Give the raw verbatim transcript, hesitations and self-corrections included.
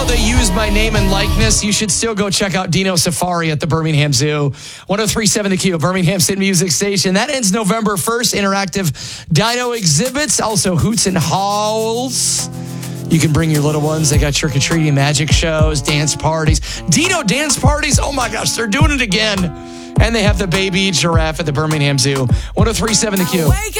though they used my name and likeness, you should still go check out Dino Safari at the Birmingham Zoo. one oh three point seven The Q, Birmingham City Music Station. That ends November first. Interactive dino exhibits. Also, Hoots and Howls. You can bring your little ones. They got trick-or-treating, magic shows, dance parties. Dino dance parties. Oh, my gosh. They're doing it again. And they have the baby giraffe at the Birmingham Zoo. one oh three point seven The Q.